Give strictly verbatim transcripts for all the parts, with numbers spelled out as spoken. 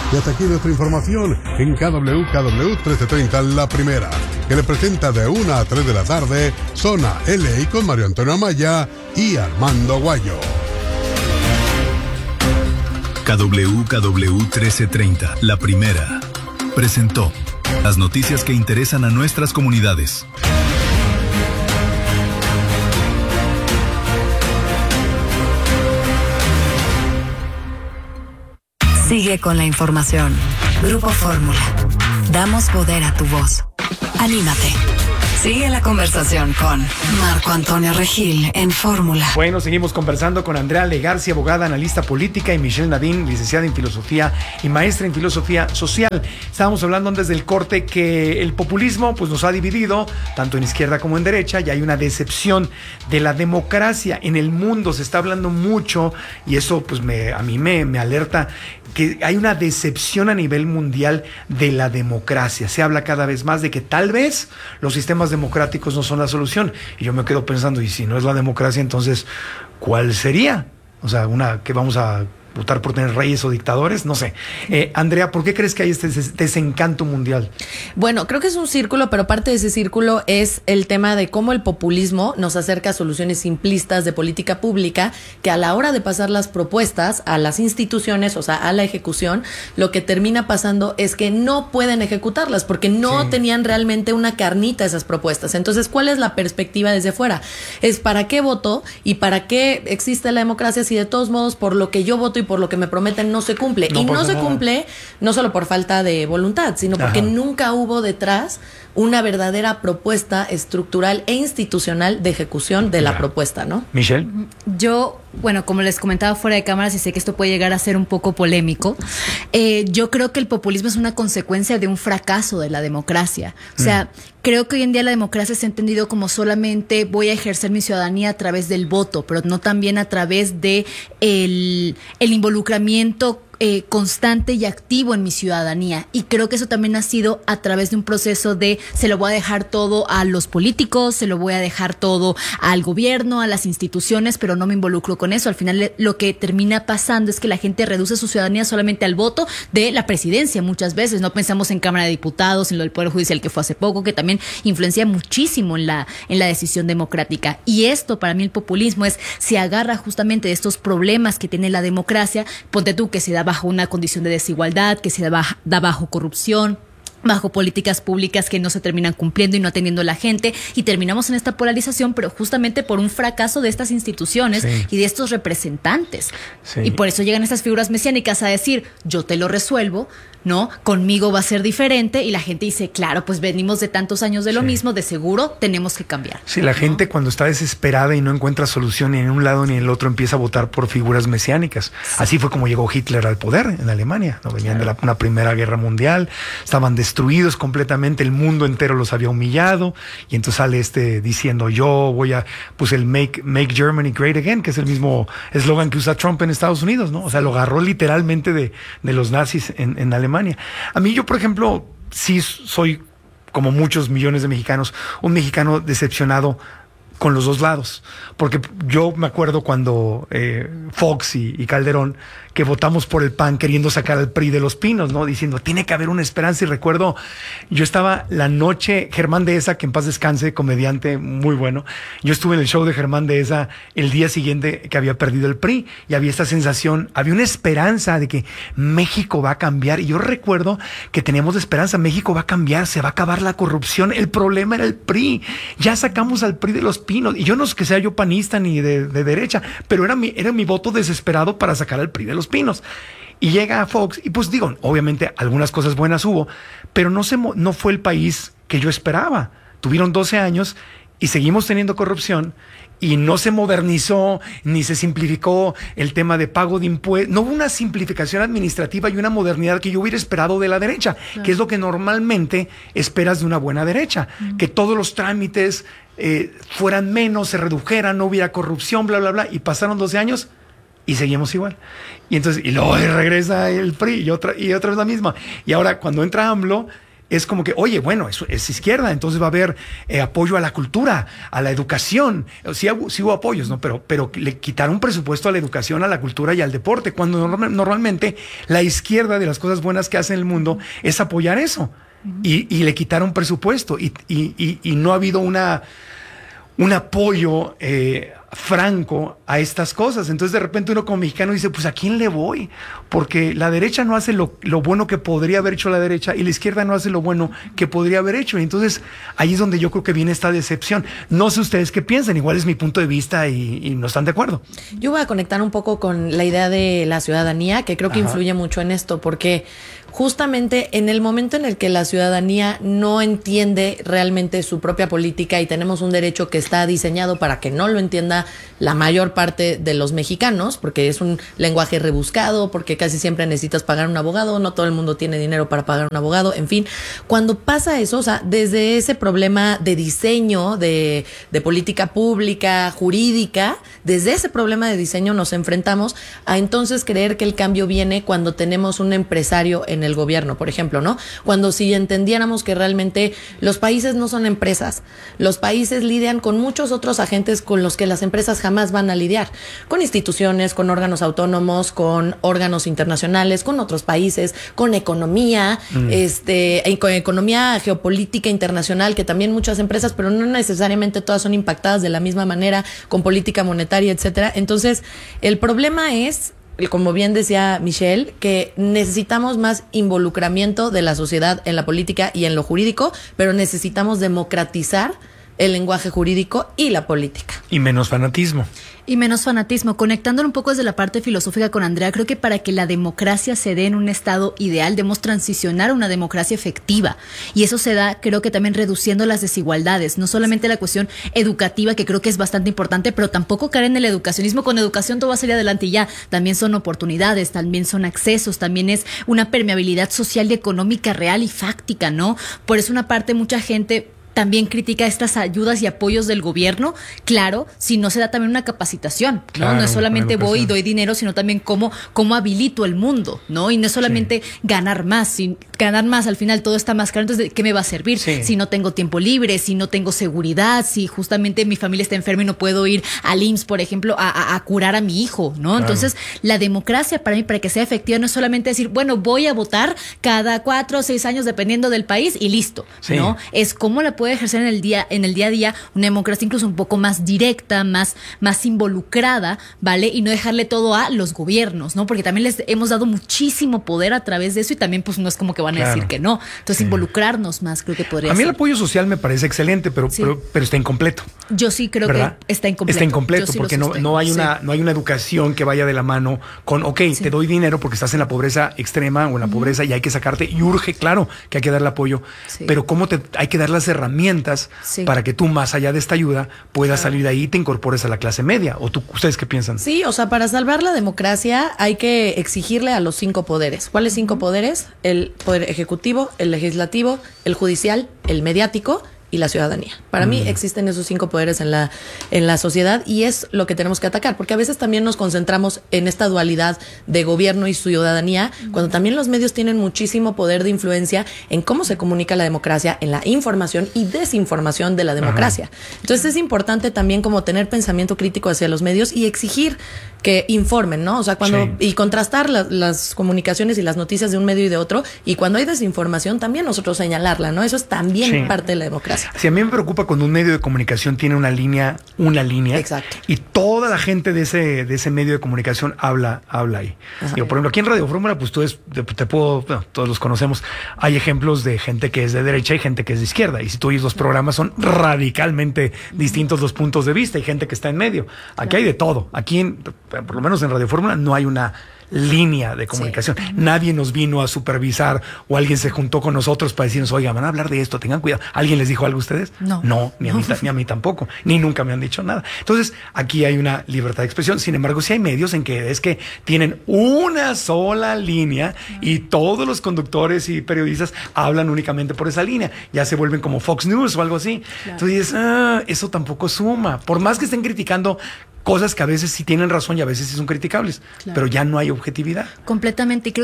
Y hasta aquí nuestra información en K W K W trece treinta La Primera, que le presenta de una a tres de la tarde Zona L A con Mario Antonio Amaya y Armando Guayo. K W K W trece treinta La Primera presentó las noticias que interesan a nuestras comunidades. Sigue con la información. Grupo Fórmula. Damos poder a tu voz. Anímate. Sigue la conversación con Marco Antonio Regil en Fórmula. Bueno, seguimos conversando con Andrea Legarci, abogada, analista política, y Michelle Nadine, licenciada en Filosofía y maestra en Filosofía Social. Estábamos hablando antes del corte que el populismo pues nos ha dividido, tanto en izquierda como en derecha, y hay una decepción de la democracia en el mundo. Se está hablando mucho, y eso pues me, a mí me, me alerta, que hay una decepción a nivel mundial de la democracia. Se habla cada vez más de que tal vez los sistemas democráticos no son la solución. Y yo me quedo pensando, y si no es la democracia, entonces, ¿cuál sería? O sea, una que vamos a votar por tener reyes o dictadores, no sé. Eh, Andrea, ¿por qué crees que hay este des- desencanto mundial? Bueno, creo que es un círculo, pero parte de ese círculo es el tema de cómo el populismo nos acerca a soluciones simplistas de política pública, que a la hora de pasar las propuestas a las instituciones, o sea, a la ejecución, lo que termina pasando es que no pueden ejecutarlas, porque no sí. tenían realmente una carnita esas propuestas. Entonces, ¿cuál es la perspectiva desde fuera? Es ¿para qué voto y para qué existe la democracia si de todos modos por lo que yo voto y por lo que me prometen no se cumple? No, y no se nada. cumple no solo por falta de voluntad, sino porque Ajá. nunca hubo detrás una verdadera propuesta estructural e institucional de ejecución de la Ajá. propuesta, ¿no? Michelle. Yo, bueno, como les comentaba fuera de cámaras, y sé que esto puede llegar a ser un poco polémico, eh, yo creo que el populismo es una consecuencia de un fracaso de la democracia. O sea, mm. creo que hoy en día la democracia se ha entendido como solamente voy a ejercer mi ciudadanía a través del voto, pero no también a través de el, el involucramiento Eh, constante y activo en mi ciudadanía. Y creo que eso también ha sido a través de un proceso de se lo voy a dejar todo a los políticos, se lo voy a dejar todo al gobierno, a las instituciones, pero no me involucro con eso. Al final lo que termina pasando es que la gente reduce su ciudadanía solamente al voto de la presidencia muchas veces. No pensamos en Cámara de Diputados, en lo del Poder Judicial que fue hace poco, que también influencia muchísimo en la, en la decisión democrática. Y esto, para mí, el populismo es, se agarra justamente de estos problemas que tiene la democracia. Ponte tú que se da bajo una condición de desigualdad, que se da, baja, da bajo corrupción, bajo políticas públicas que no se terminan cumpliendo y no atendiendo a la gente, y terminamos en esta polarización, pero justamente por un fracaso de estas instituciones sí. y de estos representantes. Sí. Y por eso llegan estas figuras mesiánicas a decir, yo te lo resuelvo, ¿no? Conmigo va a ser diferente, y la gente dice, claro, pues venimos de tantos años de lo sí. mismo, de seguro tenemos que cambiar. Sí, la ¿no? gente cuando está desesperada y no encuentra solución ni en un lado ni en el otro, empieza a votar por figuras mesiánicas. Sí. Así fue como llegó Hitler al poder en Alemania, ¿no? Venían claro. de la, una primera guerra mundial, estaban destruidos completamente, el mundo entero los había humillado, y entonces sale este diciendo, yo voy a, pues el Make, make Germany Great Again, que es el mismo eslogan que usa Trump en Estados Unidos, ¿no? O sea, lo agarró literalmente de, de los nazis en, en Alemania. A mí, yo, por ejemplo, sí soy, como muchos millones de mexicanos, un mexicano decepcionado con los dos lados, porque yo me acuerdo cuando eh, Fox y, y Calderón, que votamos por el P A N queriendo sacar al P R I de los pinos, ¿no? Diciendo, tiene que haber una esperanza. Y recuerdo, yo estaba la noche, Germán Dehesa, que en paz descanse, comediante muy bueno, yo estuve en el show de Germán Dehesa el día siguiente que había perdido el P R I, y había esta sensación, había una esperanza de que México va a cambiar, y yo recuerdo que teníamos esperanza, México va a cambiar, se va a acabar la corrupción, el problema era el P R I, ya sacamos al P R I de los pinos, y yo no es que sea yo panista ni de, de derecha, pero era mi, era mi voto desesperado para sacar al P R I de los pinos. Y llega a Fox, y pues digo, obviamente algunas cosas buenas hubo, pero no, se, no fue el país que yo esperaba. Tuvieron doce años y seguimos teniendo corrupción, y no se modernizó ni se simplificó el tema de pago de impuestos. No hubo una simplificación administrativa y una modernidad que yo hubiera esperado de la derecha, claro. que es lo que normalmente esperas de una buena derecha, uh-huh. que todos los trámites eh, fueran menos, se redujeran, no hubiera corrupción, bla, bla, bla, y pasaron doce años y seguimos igual. Y entonces, y luego regresa el P R I y otra, y otra vez la misma. Y ahora cuando entra AMLO, es como que, oye, bueno, es, es izquierda, entonces va a haber eh, apoyo a la cultura, a la educación. Sí, sí hubo apoyos, ¿no? Pero, pero le quitaron presupuesto a la educación, a la cultura y al deporte, cuando normal, normalmente la izquierda, de las cosas buenas que hace en el mundo, es apoyar eso. Y, y le quitaron presupuesto y, y, y, y no ha habido una, un apoyo eh, franco a estas cosas. Entonces de repente uno como mexicano dice, pues ¿a quién le voy? Porque la derecha no hace lo, lo bueno que podría haber hecho la derecha y la izquierda no hace lo bueno que podría haber hecho. Y entonces ahí es donde yo creo que viene esta decepción. No sé ustedes qué piensan, igual es mi punto de vista y, y no están de acuerdo. Yo voy a conectar un poco con la idea de la ciudadanía, que creo que Ajá. influye mucho en esto, porque justamente en el momento en el que la ciudadanía no entiende realmente su propia política y tenemos un derecho que está diseñado para que no lo entienda la mayor parte de los mexicanos, porque es un lenguaje rebuscado, porque casi siempre necesitas pagar un abogado, no todo el mundo tiene dinero para pagar un abogado, en fin, cuando pasa eso, o sea, desde ese problema de diseño, de, de política pública, jurídica, desde ese problema de diseño nos enfrentamos a entonces creer que el cambio viene cuando tenemos un empresario en el gobierno, por ejemplo, ¿no? Cuando si entendiéramos que realmente los países no son empresas, los países lidian con muchos otros agentes con los que las empresas jamás van a lidiar, con instituciones, con órganos autónomos, con órganos internacionales, con otros países, con economía, mm. este, con economía geopolítica internacional, que también muchas empresas, pero no necesariamente todas son impactadas de la misma manera, con política monetaria, etcétera. Entonces, el problema es, como bien decía Michelle, que necesitamos más involucramiento de la sociedad en la política y en lo jurídico, pero necesitamos democratizar el lenguaje jurídico y la política. Y menos fanatismo. Y menos fanatismo. Conectándolo un poco desde la parte filosófica con Andrea, creo que para que la democracia se dé en un estado ideal, debemos transicionar a una democracia efectiva. Y eso se da, creo que también reduciendo las desigualdades. No solamente la cuestión educativa, que creo que es bastante importante, pero tampoco caer en el educacionismo. Con educación todo va a salir adelante y ya. También son oportunidades, también son accesos, también es una permeabilidad social y económica real y fáctica, ¿no? Por eso una parte, mucha gente también critica estas ayudas y apoyos del gobierno, claro, si no se da también una capacitación, ¿no? Claro, no es solamente voy y doy dinero, sino también cómo, cómo habilito el mundo, ¿no? Y no es solamente sí. ganar más, si ganar más, al final todo está más caro, entonces ¿de qué me va a servir? Sí. Si no tengo tiempo libre, si no tengo seguridad, si justamente mi familia está enferma y no puedo ir al I M S S, por ejemplo, a, a, a curar a mi hijo, ¿no? Claro. Entonces, la democracia para mí, para que sea efectiva, no es solamente decir, bueno, voy a votar cada cuatro o seis años dependiendo del país y listo, sí. ¿no? Es cómo la puede ejercer en el día en el día a día una democracia incluso un poco más directa, más, más involucrada, ¿vale? Y no dejarle todo a los gobiernos, ¿no? Porque también les hemos dado muchísimo poder a través de eso y también pues no es como que van a claro. decir que no. Entonces sí. involucrarnos más creo que podría ser. A mí ser. El apoyo social me parece excelente, pero, sí. pero, pero está incompleto. Yo sí creo ¿verdad? Que está incompleto. Está incompleto sí porque no, no, hay una, sí. no hay una educación que vaya de la mano con, ok, sí. te doy dinero porque estás en la pobreza extrema o en la uh-huh. pobreza y hay que sacarte y urge, claro, que hay que darle apoyo, sí. pero cómo te hay que dar las herramientas sí. para que tú, más allá de esta ayuda, puedas claro. salir de ahí y te incorpores a la clase media. ¿O tú, ustedes qué piensan? Sí, o sea, para salvar la democracia hay que exigirle a los cinco poderes. ¿Cuáles cinco uh-huh. poderes? El poder ejecutivo, el legislativo, el judicial, el mediático y la ciudadanía. Para mm. mí existen esos cinco poderes en la, en la sociedad y es lo que tenemos que atacar, porque a veces también nos concentramos en esta dualidad de gobierno y ciudadanía, mm. cuando también los medios tienen muchísimo poder de influencia en cómo se comunica la democracia, en la información y desinformación de la democracia. Ajá. Entonces es importante también como tener pensamiento crítico hacia los medios y exigir que informen, ¿no? O sea, cuando sí. y contrastar la, las comunicaciones y las noticias de un medio y de otro, y cuando hay desinformación también nosotros señalarla, ¿no? Eso es también sí. parte de la democracia. Sí, a mí me preocupa cuando un medio de comunicación tiene una línea, una línea, exacto. y toda la gente de ese de ese medio de comunicación habla habla ahí. Digo, por ejemplo, aquí en Radio Fórmula, pues tú es, te, te puedo, bueno, todos los conocemos, hay ejemplos de gente que es de derecha y gente que es de izquierda, y si tú oyes los programas son radicalmente distintos los puntos de vista, y gente que está en medio. Aquí claro. hay de todo. Aquí, en, por lo menos en Radio Fórmula, no hay una línea de comunicación. Sí. Nadie nos vino a supervisar o alguien se juntó con nosotros para decirnos, oiga, van a hablar de esto, tengan cuidado. ¿Alguien les dijo algo a ustedes? No. No, ni a mí, ni a mí tampoco. Ni nunca me han dicho nada. Entonces, aquí hay una libertad de expresión. Sin embargo, sí hay medios en que es que tienen una sola línea y todos los conductores y periodistas hablan únicamente por esa línea. Ya se vuelven como Fox News o algo así. Claro. Entonces dices, ah, eso tampoco suma. Por más que estén criticando cosas que a veces sí tienen razón y a veces sí son criticables, claro. pero ya no hay objetividad. Completamente, y creo que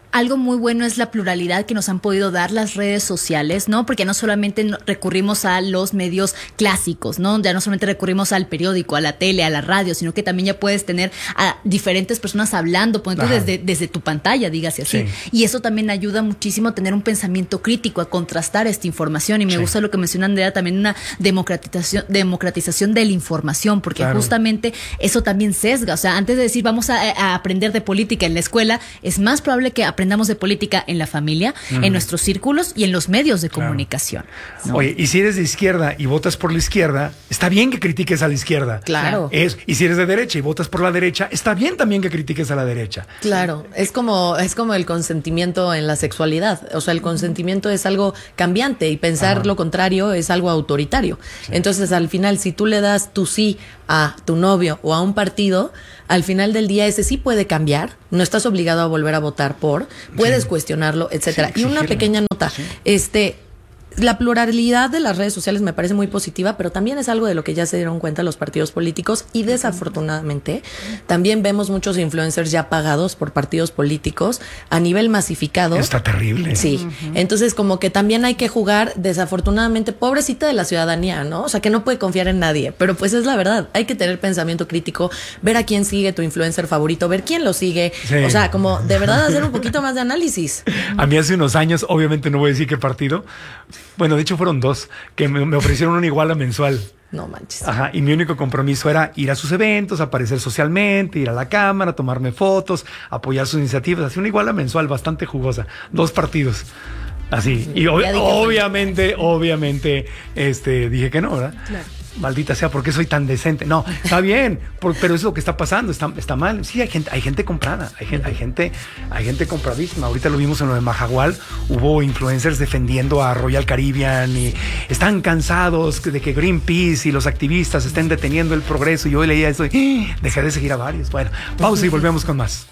algo muy bueno es la pluralidad que nos han podido dar las redes sociales, ¿no? Porque no solamente no recurrimos a los medios clásicos, ¿no? Ya no solamente recurrimos al periódico, a la tele, a la radio, sino que también ya puedes tener a diferentes personas hablando, por ejemplo, desde, desde tu pantalla, dígase así. Sí. Y eso también ayuda muchísimo a tener un pensamiento crítico, a contrastar esta información. Y me sí. gusta lo que menciona Andrea, también una democratización, democratización de la información, porque claro. justamente eso también sesga. O sea, antes de decir vamos a, a aprender de política en la escuela, es más probable que aprendamos Aprendamos de política en la familia, mm. en nuestros círculos y en los medios de claro. comunicación, ¿no? Oye, y si eres de izquierda y votas por la izquierda, está bien que critiques a la izquierda. Claro. Es, y si eres de derecha y votas por la derecha, está bien también que critiques a la derecha. Claro, es como, es como el consentimiento en la sexualidad. O sea, el consentimiento es algo cambiante y pensar Ajá. lo contrario es algo autoritario. Sí. Entonces, al final, si tú le das tu sí a tu novio o a un partido, al final del día ese sí puede cambiar, no estás obligado a volver a votar por, puedes sí. cuestionarlo, etcétera. Sí, y una pequeña nota, sí. este la pluralidad de las redes sociales me parece muy positiva, pero también es algo de lo que ya se dieron cuenta los partidos políticos y desafortunadamente también vemos muchos influencers ya pagados por partidos políticos a nivel masificado. Está terrible. Sí, uh-huh. Entonces como que también hay que jugar, desafortunadamente, pobrecita de la ciudadanía, ¿no? O sea, que no puede confiar en nadie, pero pues es la verdad, hay que tener pensamiento crítico, ver a quién sigue tu influencer favorito, ver quién lo sigue, sí. O sea, como de verdad hacer un poquito más de análisis. A mí hace unos años, obviamente no voy a decir qué partido, bueno, de hecho fueron dos, que me, me ofrecieron una iguala mensual. No manches. Ajá, y mi único compromiso era ir a sus eventos, aparecer socialmente, ir a la cámara, tomarme fotos, apoyar sus iniciativas, así una iguala mensual bastante jugosa. Dos partidos. Así. Y ob- obviamente, obviamente, este, dije que no, ¿verdad? Claro. Maldita sea, ¿por qué soy tan decente? No, está bien, por, pero es lo que está pasando, está, está mal. Sí, hay gente, hay gente comprada, hay gente, hay gente, hay gente compradísima. Ahorita lo vimos en lo de Mahahual, hubo influencers defendiendo a Royal Caribbean y están cansados de que Greenpeace y los activistas estén deteniendo el progreso. Y yo leía eso y dejé de seguir a varios. Bueno, pausa y volvemos con más.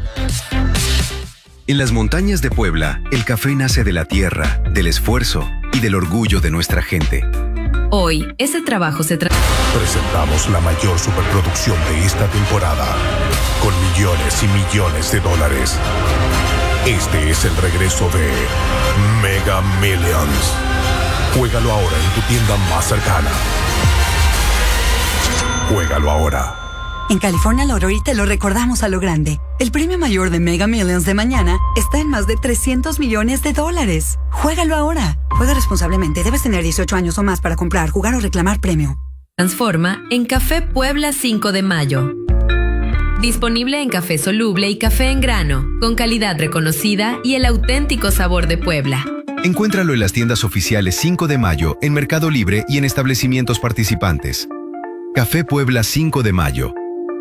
En las montañas de Puebla, el café nace de la tierra, del esfuerzo y del orgullo de nuestra gente. Hoy, ese trabajo se trata. Presentamos la mayor superproducción de esta temporada, con millones y millones de dólares. Este es el regreso de Mega Millions. Juégalo ahora en tu tienda más cercana. Juégalo ahora. En California Lottery te lo recordamos a lo grande. El premio mayor de Mega Millions de mañana está en más de trescientos millones de dólares. Juégalo ahora. Juega responsablemente. Debes tener dieciocho años o más para comprar, jugar o reclamar premio. Transforma en Café Puebla cinco de mayo. Disponible en café soluble y café en grano, con calidad reconocida y el auténtico sabor de Puebla. Encuéntralo en las tiendas oficiales cinco de mayo, en Mercado Libre y en establecimientos participantes. Café Puebla cinco de mayo.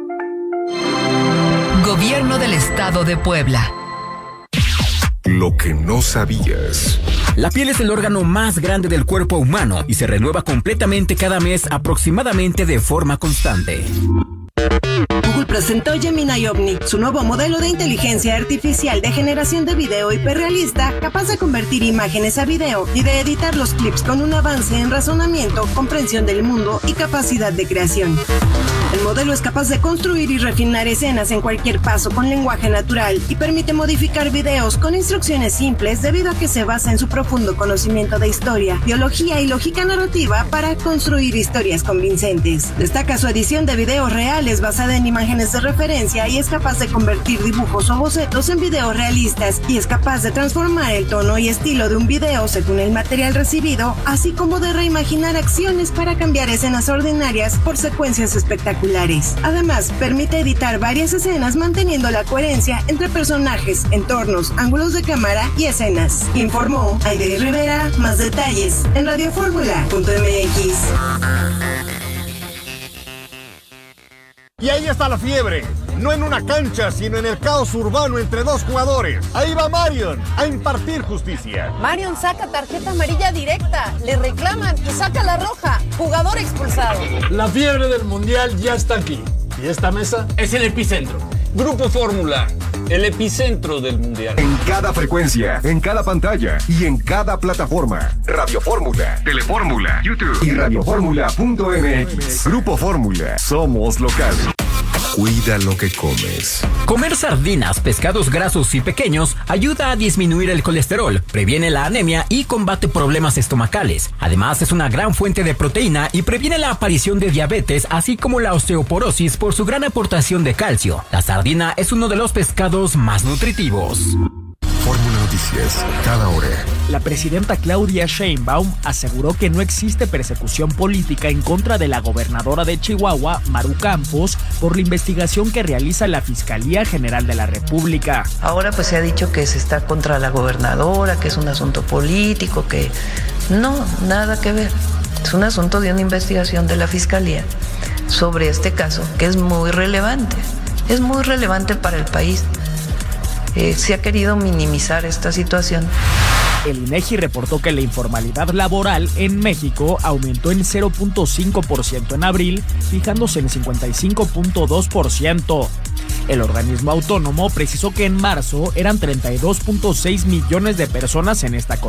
Gobierno del Estado de Puebla. Lo que no sabías. La piel es el órgano más grande del cuerpo humano y se renueva completamente cada mes, aproximadamente de forma constante. Google presentó Gemini Omni, su nuevo modelo de inteligencia artificial de generación de video hiperrealista, capaz de convertir imágenes a video y de editar los clips con un avance en razonamiento, comprensión del mundo y capacidad de creación. El modelo es capaz de construir y refinar escenas en cualquier paso con lenguaje natural y permite modificar videos con instrucciones simples debido a que se basa en su profundo conocimiento de historia, biología y lógica narrativa para construir historias convincentes. Destaca su edición de videos reales basada en imágenes de referencia y es capaz de convertir dibujos o bocetos en videos realistas y es capaz de transformar el tono y estilo de un video según el material recibido, así como de reimaginar acciones para cambiar escenas ordinarias por secuencias espectaculares. Además, permite editar varias escenas manteniendo la coherencia entre personajes, entornos, ángulos de cámara y escenas. Informó Aide Rivera. Más detalles en radio fórmula punto m x. Y ahí está la fiebre, no en una cancha, sino en el caos urbano entre dos jugadores. Ahí va Marion a impartir justicia. Marion saca tarjeta amarilla directa, le reclaman y saca la roja. Jugador expulsado. La fiebre del mundial ya está aquí. Y esta mesa es el epicentro. Grupo Fórmula, el epicentro del mundial. En cada frecuencia, en cada pantalla y en cada plataforma. Radio Fórmula, Telefórmula, YouTube y radio fórmula punto m x. Grupo Fórmula, somos locales. Cuida lo que comes. Comer sardinas, pescados grasos y pequeños ayuda a disminuir el colesterol, previene la anemia y combate problemas estomacales. Además, es una gran fuente de proteína y previene la aparición de diabetes, así como la osteoporosis por su gran aportación de calcio. La sardina es uno de los pescados más nutritivos. Fórmula Noticias, cada hora. La presidenta Claudia Sheinbaum aseguró que no existe persecución política en contra de la gobernadora de Chihuahua, Maru Campos, por la investigación que realiza la Fiscalía General de la República. Ahora pues se ha dicho que se está contra la gobernadora, que es un asunto político, que no, nada que ver. Es un asunto de una investigación de la Fiscalía sobre este caso, que es muy relevante, es muy relevante para el país. Eh, se ha querido minimizar esta situación. El INEGI reportó que la informalidad laboral en México aumentó en cero punto cinco por ciento en abril, fijándose en cincuenta y cinco punto dos por ciento. El organismo autónomo precisó que en marzo eran treinta y dos punto seis millones de personas en esta condición.